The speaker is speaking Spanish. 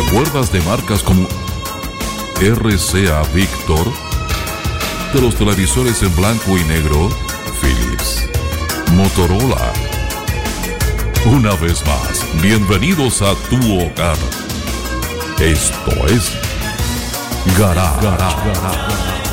acuerdas de marcas como RCA Victor? De los televisores en blanco y negro, Philips, Motorola. Una vez más, bienvenidos a tu hogar. Esto es Garage.